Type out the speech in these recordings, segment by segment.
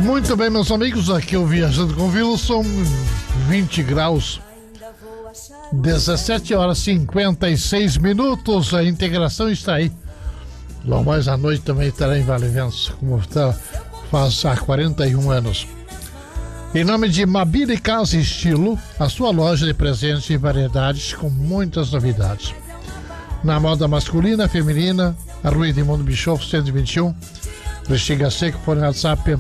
Muito bem, meus amigos, aqui o Viajando com Wilson, 20 graus, 17 horas 56 minutos, a integração está aí. Logo mais à noite também estará em Vale Venço, como faz há 41 anos. Em nome de Mabile Casa e Estilo, a sua loja de presentes e variedades com muitas novidades. Na moda masculina, feminina, a Rua Edmundo Bischoff 121, Restinga Seco, por WhatsApp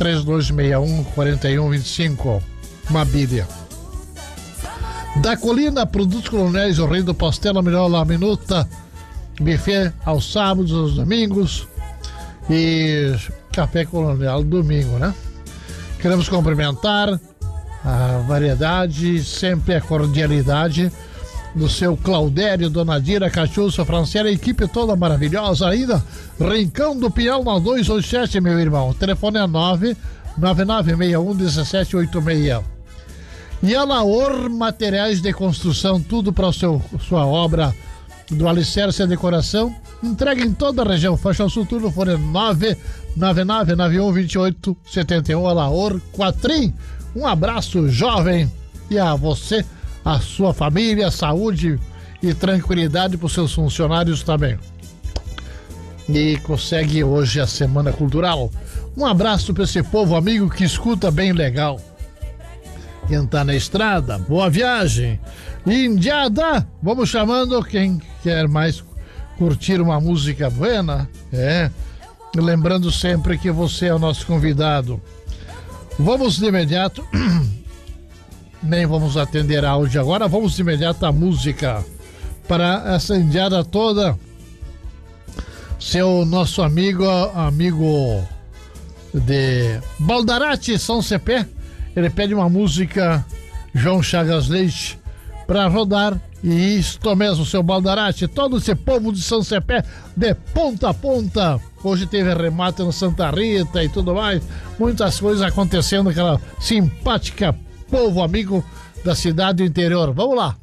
3261-4125. Mabília. Da Colina, produtos colonéis, o rei do pastel, a melhor la minuta, buffet aos sábados, aos domingos e café colonial domingo, né? Queremos cumprimentar a variedade, sempre a cordialidade do seu Claudério, Dona Dira, Cachuça, Franciela, a equipe toda maravilhosa ainda. Rincão do Pinhal na 287, meu irmão. O telefone é 999611786. E a Laor Materiais de Construção, tudo para sua obra do alicerce e decoração. Entrega em toda a região. Faixa Sul, tudo for 999912871. A Laor Quatrim. Um abraço, jovem, e a você, a sua família, saúde e tranquilidade para os seus funcionários também. E consegue hoje a Semana Cultural. Um abraço para esse povo amigo que escuta bem legal. Quem tá na estrada, boa viagem. Indiada, vamos chamando quem quer mais curtir uma música buena. Lembrando sempre que você é o nosso convidado. Vamos de imediato. Nem vamos atender áudio agora, vamos de imediato à música. Para essa indiada toda, seu nosso amigo de Baldarate, São Cepé, ele pede uma música João Chagas Leite para rodar. E isto mesmo, seu Baldarate, todo esse povo de São Cepé de ponta a ponta. Hoje teve remate no Santa Rita e tudo mais, muitas coisas acontecendo, aquela simpática povo amigo da cidade do interior. Vamos lá.